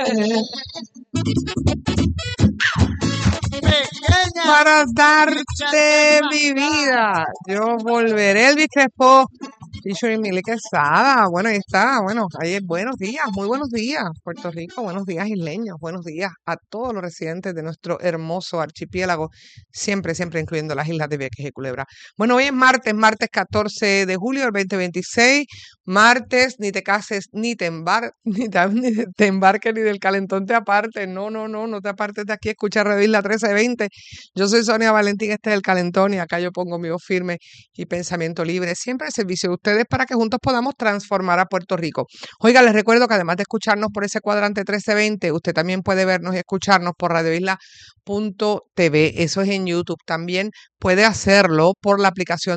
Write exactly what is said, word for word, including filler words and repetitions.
Para darte mi vida, yo volveré. Elvis Crespo, featuring Mili Quesada. Bueno, ahí está. Bueno, ahí buenos días, muy buenos días, Puerto Rico. Buenos días, isleños. Buenos días a todos los residentes de nuestro hermoso archipiélago, siempre, siempre incluyendo las islas de Vieques y Culebra. Bueno, hoy es martes, martes catorce de julio del veinte veintiséis. Martes, ni te cases, ni te, embar ni te, ni te embarques, ni del calentón te apartes. No, no, no, no te apartes de aquí. Escucha Radio Isla trece veinte. Yo soy Sonia Valentín, este es el Calentón y acá yo pongo mi voz firme y pensamiento libre, siempre al servicio de ustedes para que juntos podamos transformar a Puerto Rico. Oiga, les recuerdo que además de escucharnos por ese cuadrante trece veinte, usted también puede vernos y escucharnos por radio isla punto t v, eso es en YouTube. También puede hacerlo por la aplicación